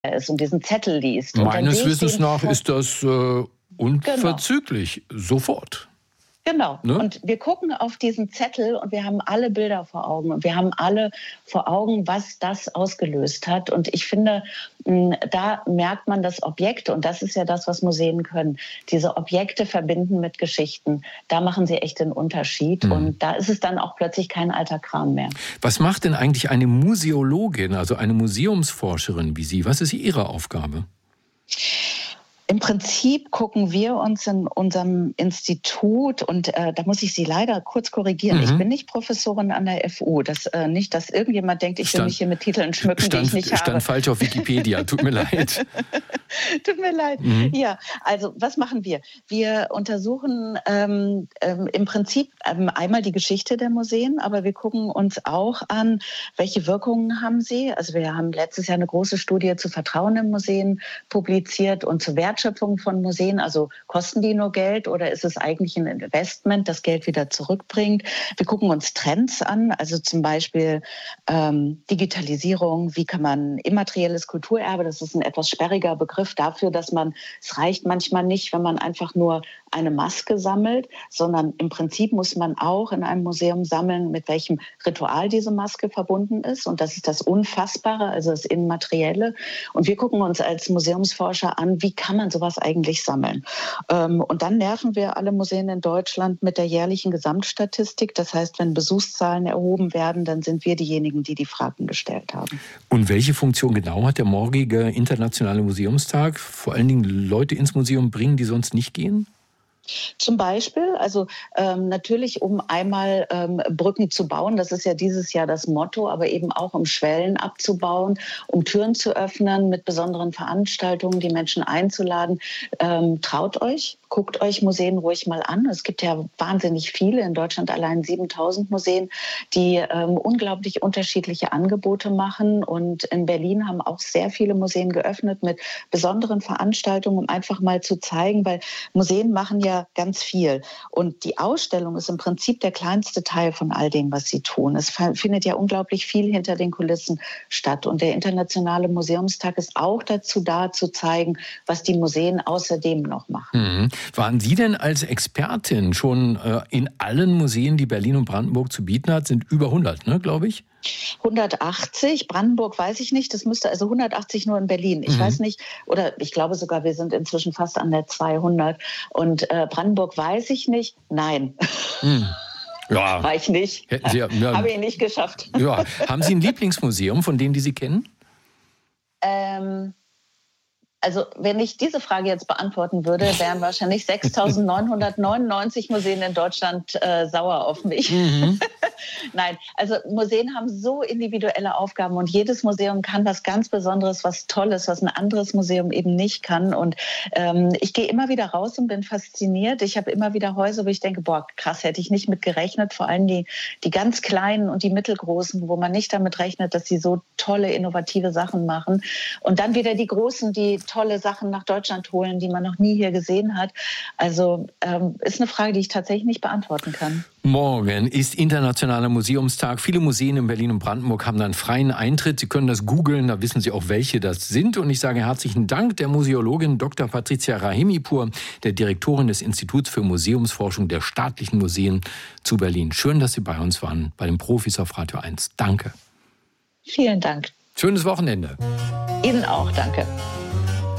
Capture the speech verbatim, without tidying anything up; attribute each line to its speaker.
Speaker 1: ist und diesen Zettel liest.
Speaker 2: Meines Wissens nach ist das äh, unverzüglich, genau. Sofort.
Speaker 1: Genau. Ne? Und wir gucken auf diesen Zettel und wir haben alle Bilder vor Augen. Und wir haben alle vor Augen, was das ausgelöst hat. Und ich finde, da merkt man das Objekte. Und das ist ja das, was Museen können. Diese Objekte verbinden mit Geschichten. Da machen sie echt den Unterschied. Mhm. Und da ist es dann auch plötzlich kein alter Kram mehr.
Speaker 2: Was macht denn eigentlich eine Museologin, also eine Museumsforscherin wie Sie? Was ist Ihre Aufgabe?
Speaker 1: Im Prinzip gucken wir uns in unserem Institut, und äh, da muss ich Sie leider kurz korrigieren, mhm. ich bin nicht Professorin an der F U. Das, äh, nicht, dass irgendjemand denkt, ich stand, will mich hier mit Titeln schmücken,
Speaker 2: stand,
Speaker 1: die ich nicht
Speaker 2: stand
Speaker 1: habe.
Speaker 2: Stand falsch auf Wikipedia, tut mir leid.
Speaker 1: Tut mir leid. Mhm. Ja, also was machen wir? Wir untersuchen ähm, ähm, im Prinzip ähm, einmal die Geschichte der Museen, aber wir gucken uns auch an, welche Wirkungen haben sie. Also wir haben letztes Jahr eine große Studie zu Vertrauen in Museen publiziert und zu Wertschöpfung von Museen. Also kosten die nur Geld oder ist es eigentlich ein Investment, das Geld wieder zurückbringt? Wir gucken uns Trends an, also zum Beispiel ähm, Digitalisierung. Wie kann man immaterielles Kulturerbe, das ist ein etwas sperriger Begriff dafür, dass man, es reicht manchmal nicht, wenn man einfach nur eine Maske sammelt, sondern im Prinzip muss man auch in einem Museum sammeln, mit welchem Ritual diese Maske verbunden ist. Und das ist das Unfassbare, also das Immaterielle. Und wir gucken uns als Museumsforscher an, wie kann man sowas eigentlich sammeln. Und dann nerven wir alle Museen in Deutschland mit der jährlichen Gesamtstatistik. Das heißt, wenn Besuchszahlen erhoben werden, dann sind wir diejenigen, die die Fragen gestellt haben.
Speaker 2: Und welche Funktion genau hat der morgige Internationale Museumstag? Vor allen Dingen Leute ins Museum bringen, die sonst nicht gehen?
Speaker 1: Zum Beispiel, also ähm, natürlich, um einmal ähm, Brücken zu bauen, das ist ja dieses Jahr das Motto, aber eben auch um Schwellen abzubauen, um Türen zu öffnen mit besonderen Veranstaltungen, die Menschen einzuladen. Ähm, traut euch, guckt euch Museen ruhig mal an. Es gibt ja wahnsinnig viele, in Deutschland allein siebentausend Museen, die ähm, unglaublich unterschiedliche Angebote machen. Und in Berlin haben auch sehr viele Museen geöffnet mit besonderen Veranstaltungen, um einfach mal zu zeigen, weil Museen machen ja ganz viel. Und die Ausstellung ist im Prinzip der kleinste Teil von all dem, was sie tun. Es findet ja unglaublich viel hinter den Kulissen statt. Und der Internationale Museumstag ist auch dazu da, zu zeigen, was die Museen außerdem noch machen.
Speaker 2: Mhm. Waren Sie denn als Expertin schon äh, in allen Museen, die Berlin und Brandenburg zu bieten hat? Sind über hundert, ne, glaube ich?
Speaker 1: hundertachtzig, Brandenburg weiß ich nicht, das müsste also hundertachtzig nur in Berlin. Ich mhm. weiß nicht, oder ich glaube sogar, wir sind inzwischen fast an der zweihundert. Und äh, Brandenburg weiß ich nicht, nein. Mhm. Ja. War ich nicht.
Speaker 2: Sie, ja,
Speaker 1: habe ich nicht geschafft.
Speaker 2: Ja. Haben Sie ein Lieblingsmuseum von denen, die Sie kennen?
Speaker 1: Ähm... Also wenn ich diese Frage jetzt beantworten würde, wären wahrscheinlich sechstausendneunhundertneunundneunzig Museen in Deutschland äh, sauer auf mich. Mhm. Nein, also Museen haben so individuelle Aufgaben und jedes Museum kann was ganz Besonderes, was Tolles, was ein anderes Museum eben nicht kann. Und ähm, ich gehe immer wieder raus und bin fasziniert. Ich habe immer wieder Häuser, wo ich denke, boah, krass, hätte ich nicht mit gerechnet. Vor allem die, die ganz kleinen und die mittelgroßen, wo man nicht damit rechnet, dass sie so tolle, innovative Sachen machen. Und dann wieder die großen, die tolle Sachen nach Deutschland holen, die man noch nie hier gesehen hat. Also ähm, ist eine Frage, die ich tatsächlich nicht beantworten kann.
Speaker 2: Morgen ist Internationaler Museumstag. Viele Museen in Berlin und Brandenburg haben dann freien Eintritt. Sie können das googeln, da wissen Sie auch, welche das sind. Und ich sage herzlichen Dank der Museologin Doktor Patricia Rahimipur, der Direktorin des Instituts für Museumsforschung der Staatlichen Museen zu Berlin. Schön, dass Sie bei uns waren, bei den Profis auf Radio eins. Danke.
Speaker 1: Vielen Dank.
Speaker 2: Schönes Wochenende.
Speaker 1: Ihnen auch, danke.